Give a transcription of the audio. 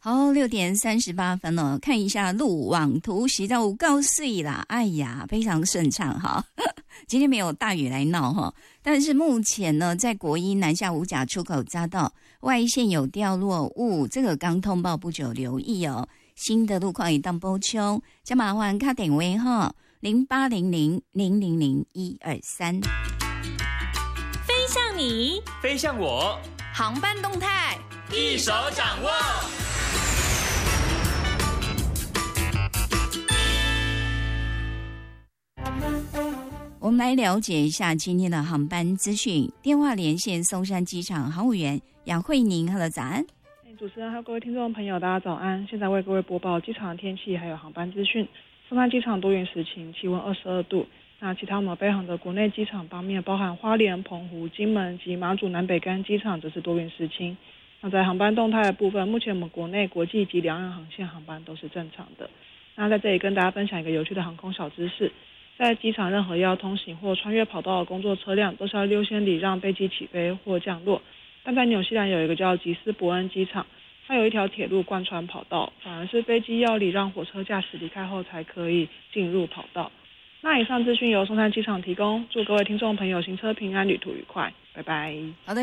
好，6:38了，看一下路网图，实在有够水啦，哎呀，非常顺畅哈。今天没有大雨来闹哈，但是目前呢，在国一南下五甲出口匝道外线有掉落物，这个刚通报不久，留意哦。新的路况也当补充，加麻烦卡点位哈，0800000123。 飞向你， 飞向我， 航班动态一手掌握。 我们来了解一下今天的航班资讯。电话连线松山机场航务员杨慧宁 ，Hello， 早安。 主持人还有各位听众朋友，大家早安！现在为各位播报机场的天气还有航班资讯。松山机场多云时晴，气温22度。那其他我们北航的国内机场方面，包含花莲、澎湖、金门及马祖南北干机场，则是多云时晴。那在航班动态的部分，目前我们国内、国际及两岸航线航班都是正常的。那在这里跟大家分享一个有趣的航空小知识。在机场任何要通行或穿越跑道的工作车辆，都是要优先礼让飞机起飞或降落。但在纽西兰有一个叫吉斯伯恩机场，它有一条铁路贯穿跑道，反而是飞机要礼让火车驾驶离开后才可以进入跑道。那以上资讯由松山机场提供，祝各位听众朋友行车平安，旅途愉快，拜拜。 好的。